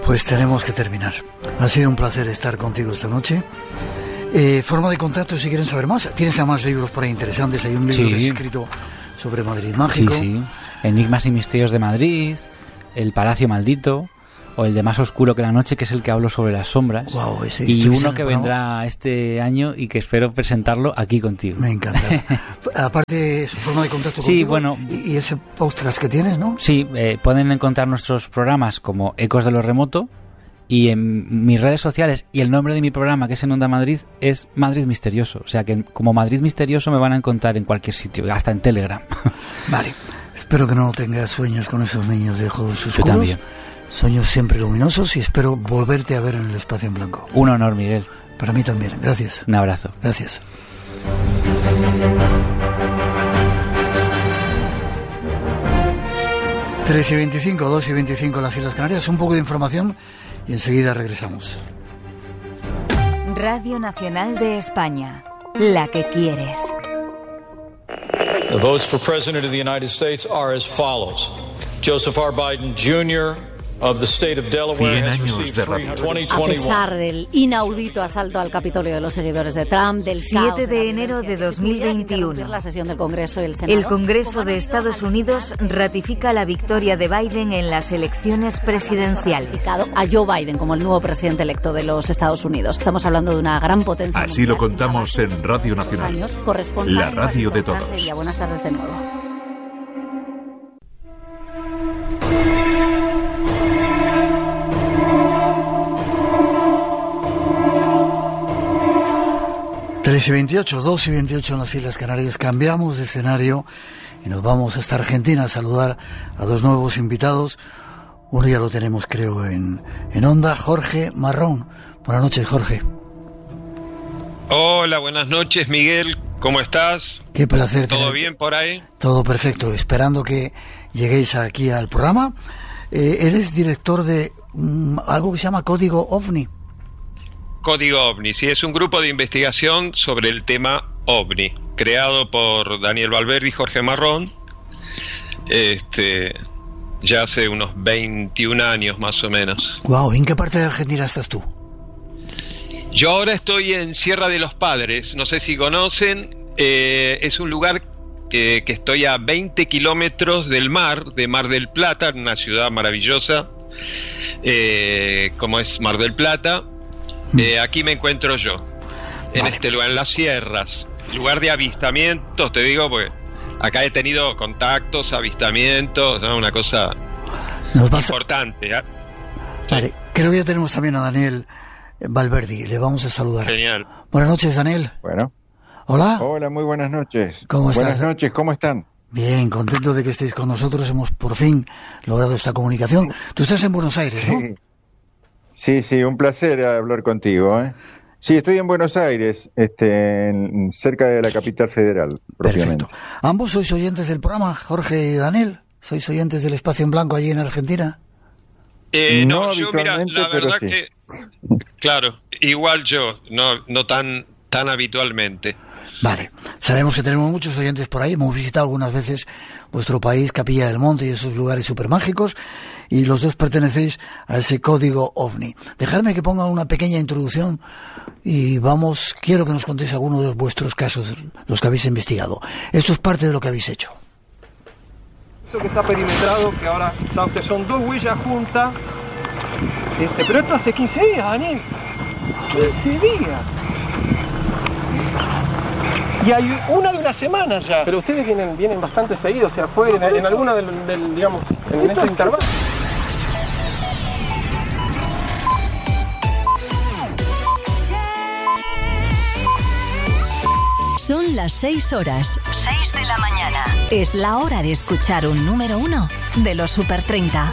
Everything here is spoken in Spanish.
Pues tenemos que terminar. Ha sido un placer estar contigo esta noche. Forma de contacto si quieren saber más. Tienes además libros por ahí interesantes. Hay un libro que has escrito sobre Madrid Mágico. Sí. Enigmas y misterios de Madrid, El Palacio Maldito, o el de Más oscuro que la noche, que es el que hablo sobre las sombras. Wow, ese, y uno que vendrá este año y que espero presentarlo aquí contigo. Me encanta. Aparte, su forma de contacto contigo. Sí, bueno. Y ese podcast que tienes, ¿no? Sí, pueden encontrar nuestros programas como Ecos de lo Remoto, y en mis redes sociales, y el nombre de mi programa, que es en Onda Madrid, es Madrid Misterioso. O sea que como Madrid Misterioso me van a encontrar en cualquier sitio, hasta en Telegram. Vale. Espero que no tengas sueños con esos niños de ojos oscuros. Yo también. Sueños siempre luminosos, y espero volverte a ver en el Espacio en Blanco. Un honor, Miguel. Para mí también. Gracias. Un abrazo. Gracias. Tres y 25, 2 y 25 en las Islas Canarias. Un poco de información y enseguida regresamos. Radio Nacional de España. La que quieres. The votes for President of the United States are as follows. Joseph R. Biden Jr. of the state of Delaware 100 has años received de radio. 2021. A pesar del inaudito asalto al Capitolio de los seguidores de Trump, del 7 de enero de 2021, la sesión del Congreso y el Senado, el Congreso de Estados Unidos ratifica la victoria de Biden en las elecciones presidenciales. A Joe Biden como el nuevo presidente electo de los Estados Unidos. Estamos hablando de una gran potencia. Así lo contamos en Radio Nacional, la radio de todos. Buenas tardes de nuevo. Tres y 28, 2 y 28 en las Islas Canarias. Cambiamos de escenario y nos vamos hasta Argentina a saludar a dos nuevos invitados. Uno ya lo tenemos, creo, en Onda, Jorge Marrón. Buenas noches, Jorge. Hola, buenas noches, Miguel. ¿Cómo estás? Qué placer. ¿Todo bien por ahí? Todo perfecto. Esperando que lleguéis aquí al programa. Eres director de algo que se llama Código OVNI. Código OVNI, sí, es un grupo de investigación sobre el tema OVNI, creado por Daniel Valverde y Jorge Marrón, ya hace unos 21 años más o menos. Wow, ¿en qué parte de Argentina estás tú? Yo ahora estoy en Sierra de los Padres, no sé si conocen, es un lugar que estoy a 20 kilómetros del mar, de Mar del Plata, una ciudad maravillosa, como es Mar del Plata. Aquí me encuentro yo, en este lugar, en las sierras, lugar de avistamientos, te digo, pues acá he tenido contactos, avistamientos, ¿no? Una cosa importante. ¿Eh? Vale, sí. Creo que ya tenemos también a Daniel Valverde, le vamos a saludar. Genial. Buenas noches, Daniel. Bueno. Hola. Hola, muy buenas noches. ¿Cómo estás? Buenas noches, ¿cómo están? Bien, contento de que estéis con nosotros, hemos por fin logrado esta comunicación. Tú estás en Buenos Aires, ¿no? Sí, un placer hablar contigo, ¿eh? Sí, estoy en Buenos Aires, cerca de la capital federal, propiamente. Perfecto. ¿Ambos sois oyentes del programa, Jorge y Daniel? ¿Sois oyentes del Espacio en Blanco allí en Argentina? No, yo mira, la verdad sí. Que, claro, igual yo, no tan habitualmente. Vale, sabemos que tenemos muchos oyentes por ahí, hemos visitado algunas veces vuestro país, Capilla del Monte y esos lugares supermágicos, y los dos pertenecéis a ese Código OVNI. Dejadme que ponga una pequeña introducción y quiero que nos contéis algunos de vuestros casos, los que habéis investigado. Esto es parte de lo que habéis hecho. Eso que está perimetrado, que ahora son dos huellas juntas, pero esto hace 15 días, Daniel. 15 días. Y hay una de una semana ya. Pero ustedes vienen bastante seguidos, o sea, fue en alguna del digamos, en este intervalo. Son las 6 horas. 6 de la mañana. Es la hora de escuchar un número 1 de los Super 30.